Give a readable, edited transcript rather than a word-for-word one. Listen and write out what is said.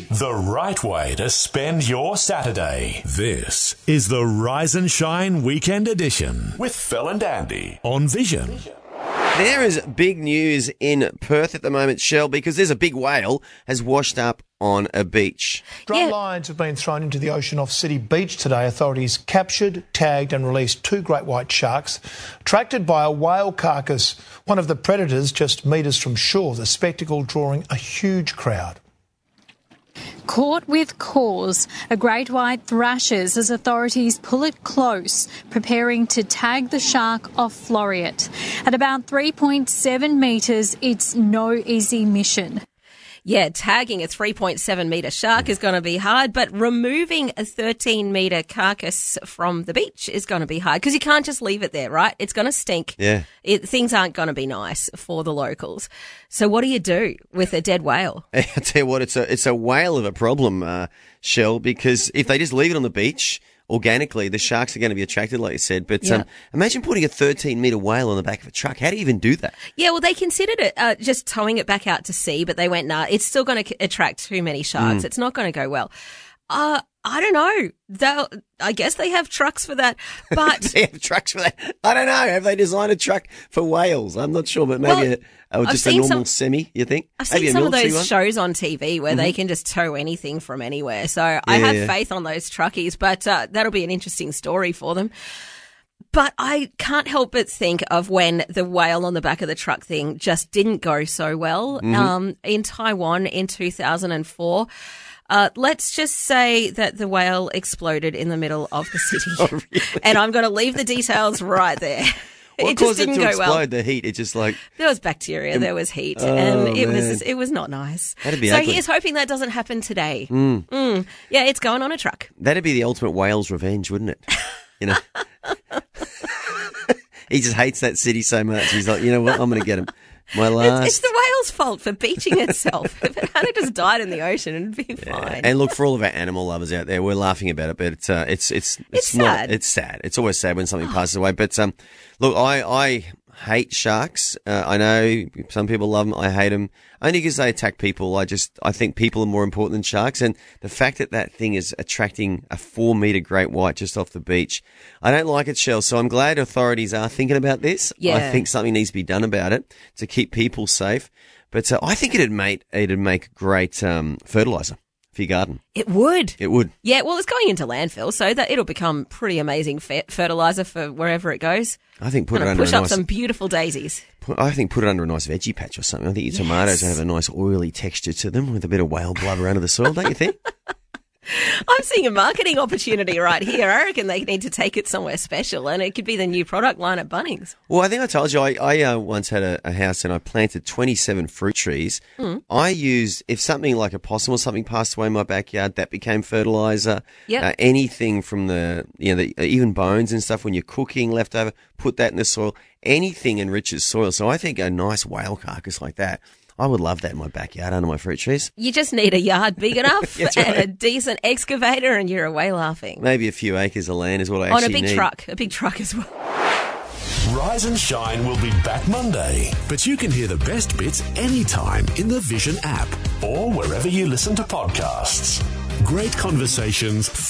the right way to spend your Saturday. This is the Rise and Shine Weekend Edition with Phil and Andy on Vision. There is big news in Perth at the moment, Shell, because there's a big whale has washed up on a beach. Drum lines have been thrown into the ocean off City Beach today. Authorities captured, tagged and released 2 great white sharks attracted by a whale carcass, one of the predators just metres from shore, the spectacle drawing a huge crowd. Caught with cause, a great white thrashes as authorities pull it close, preparing to tag the shark off Floreat. At about 3.7 metres, it's no easy mission. Yeah, tagging a 3.7 metre shark is going to be hard, but removing a 13 metre carcass from the beach is going to be hard because you can't just leave it there, right? It's going to stink. Yeah. Things aren't going to be nice for the locals. So what do you do with a dead whale? I tell you what, it's a whale of a problem, Shell, because if they just leave it on the beach, organically, the sharks are going to be attracted, like you said. But imagine putting a 13-metre whale on the back of a truck. How do you even do that? Yeah, well, they considered it just towing it back out to sea, but they went, nah, it's still going to attract too many sharks. It's not going to go well. I don't know. I guess they have trucks for that. But they have trucks for that. I don't know. Have they designed a truck for whales? I'm not sure, but maybe just a normal semi, you think? I've seen some of those shows on TV where they can just tow anything from anywhere. So I have faith on those truckies, but that'll be an interesting story for them. But I can't help but think of when the whale on the back of the truck thing just didn't go so well. In Taiwan in 2004. Let's just say that the whale exploded in the middle of the city. Oh, really? And I'm going to leave the details right there. What caused it to explode? The heat? It just like... There was bacteria, there was heat, and it was not nice. That'd be so ugly. here's hoping that doesn't happen today. Yeah, it's going on a truck. That'd be the ultimate whale's revenge, wouldn't it? You know? He just hates that city so much. He's like, you know what? I'm going to get him. It's the whale's fault for beaching itself. If it hadn't just died in the ocean, it'd be fine. And look, for all of our animal lovers out there, we're laughing about it, but it's sad. It's sad. It's always sad when something passes away. But look, I hate sharks. I know some people love them. I hate them only because they attack people. I think people are more important than sharks. And the fact that thing is attracting a 4-metre great white just off the beach, I don't like it, Shell. So I'm glad authorities are thinking about this. Yeah. I think something needs to be done about it to keep people safe. But I think it'd make great fertiliser for your garden. It would. It would. Yeah, well, it's going into landfill, so that it'll become pretty amazing fertiliser for wherever it goes. I think push up some beautiful daisies. I think put it under a nice veggie patch or something. I think your tomatoes have a nice oily texture to them with a bit of whale blubber under the soil, don't you think? I'm seeing a marketing opportunity right here. I reckon they need to take it somewhere special, and it could be the new product line at Bunnings. Well, I think I told you I once had a house and I planted 27 fruit trees. I used, if something like a possum or something passed away in my backyard, that became fertilizer. Yep. Anything from the even bones and stuff when you're cooking leftover, put that in the soil. Anything enriches soil. So I think a nice whale carcass like that, I would love that in my backyard under my fruit trees. You just need a yard big enough Right. and a decent excavator, and you're away laughing. Maybe a few acres of land is what I actually need. A big truck as well. Rise and Shine will be back Monday, but you can hear the best bits anytime in the Vision app or wherever you listen to podcasts. Great conversations.